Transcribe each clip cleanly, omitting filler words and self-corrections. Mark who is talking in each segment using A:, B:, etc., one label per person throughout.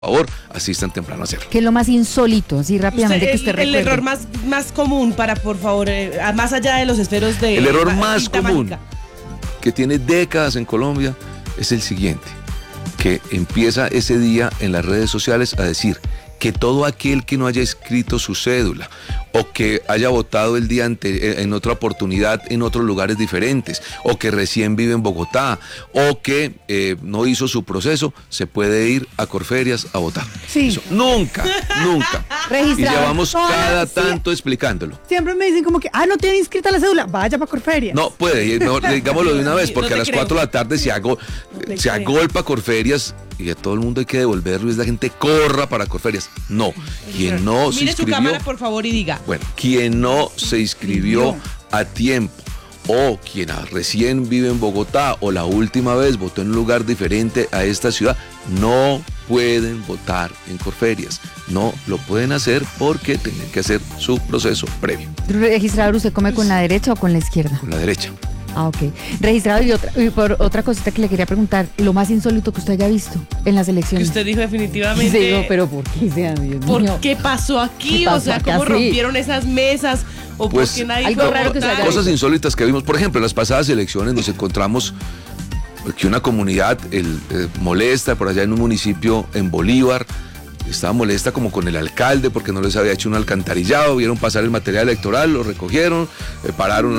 A: favor, asistan temprano a hacerlo.
B: ¿Qué es lo más insólito, así rápidamente que usted recuerde?
C: El error más común para, por favor, más allá de los esferos de...
A: El error más común que tiene décadas en Colombia es el siguiente, que empieza ese día en las redes sociales a decir que todo aquel que no haya escrito su cédula o que haya votado el día en otra oportunidad en otros lugares diferentes o que recién vive en Bogotá o que no hizo su proceso, se puede ir a Corferias a votar.
B: Sí.
A: Eso, nunca. Y llevamos cada tanto explicándolo.
D: Siempre me dicen como que, no tiene inscrita la cédula, vaya para Corferias.
A: No, puede, mejor digámoslo de una vez, porque a las 4 de la tarde se agolpa Corferias y a todo el mundo hay que devolverlo y la gente corra para Corferias. No, quien no se inscribió...
C: Mire su cámara, por favor, y diga.
A: Bueno, quien no se inscribió a tiempo o quien recién vive en Bogotá o la última vez votó en un lugar diferente a esta ciudad, no pueden votar en Corferias. No lo pueden hacer porque tienen que hacer su proceso previo.
B: Registrador, ¿usted come con la derecha o con la izquierda?
A: Con la derecha.
B: Ok. Registrador, y por otra cosita que le quería preguntar, lo más insólito que usted haya visto en las elecciones.
C: Que usted dijo definitivamente.
B: Sí, digo, pero ¿por qué sea, Dios mío?
C: ¿Qué pasó aquí?
B: ¿Qué pasó
C: o sea,
B: acá?
C: ¿cómo
B: Sí.
C: rompieron esas mesas? ¿O
A: Pues,
C: porque nadie
B: algo
C: fue a
B: raro que se
C: votar?
B: haya
A: Cosas insólitas que vimos, por ejemplo, en las pasadas elecciones nos encontramos que una comunidad molesta por allá en un municipio en Bolívar, estaba molesta como con el alcalde porque no les había hecho un alcantarillado, vieron pasar el material electoral, lo recogieron, pararon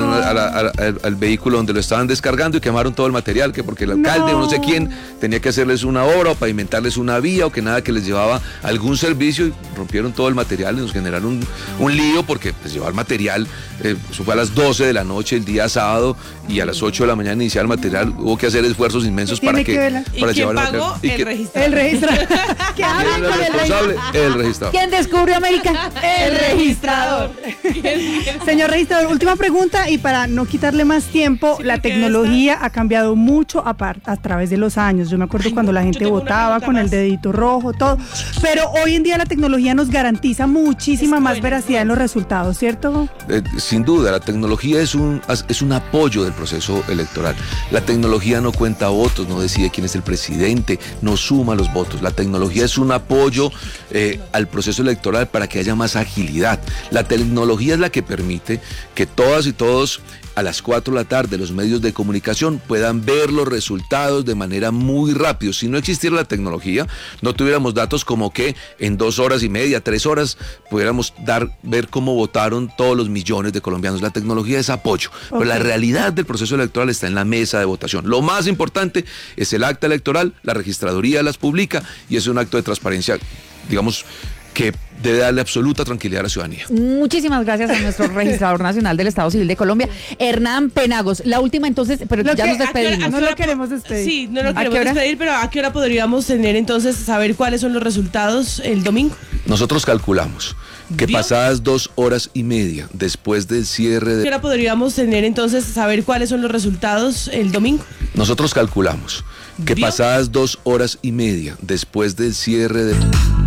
A: al vehículo donde lo estaban descargando y quemaron todo el material, que porque el alcalde o no sé quién tenía que hacerles una obra o pavimentarles una vía o que nada que les llevaba algún servicio y rompieron todo el material y nos generaron un lío porque pues llevar material, eso fue a las 12 de la noche el día sábado y a las 8 de la mañana iniciar el material, hubo que hacer esfuerzos inmensos para llevar el material.
C: El registrador.
D: El registrador. ¿Qué hablan con el
A: responsable, el registrador.
B: ¿Quién descubrió América?
D: El registrador. Señor registrador, última pregunta y para no quitarle más tiempo, la tecnología ha cambiado mucho a través de los años. Yo me acuerdo cuando la gente votaba con el dedito rojo, todo, pero hoy en día la tecnología nos garantiza muchísima más veracidad en los resultados, ¿cierto?
A: Sin duda, la tecnología es un apoyo del proceso electoral. La tecnología no cuenta votos, no decide quién es el presidente, no suma los votos. La tecnología es un apoyo al proceso electoral para que haya más agilidad. La tecnología es la que permite que todas y todos a las 4 de la tarde los medios de comunicación puedan ver los resultados de manera muy rápido. Si no existiera la tecnología, no tuviéramos datos como que en 2 horas y media, 3 horas, pudiéramos ver cómo votaron todos los millones de colombianos. La tecnología es apoyo, pero la realidad del proceso electoral está en la mesa de votación. Lo más importante es el acta electoral, la registraduría las publica y es un acto de transparencia, digamos, que debe darle absoluta tranquilidad a la ciudadanía.
B: Muchísimas gracias a nuestro registrador nacional del Estado Civil de Colombia, Hernán Penagos. La última entonces, pero ya nos despedimos.
D: No lo queremos despedir.
C: Sí, no lo queremos despedir, pero ¿a qué hora podríamos tener entonces saber cuáles son los resultados el domingo?
A: Nosotros calculamos que pasadas 2 horas y media después del cierre de...
C: ¿A qué hora podríamos tener entonces saber cuáles son los resultados el domingo?
A: Nosotros calculamos que pasadas 2 horas y media después del cierre de...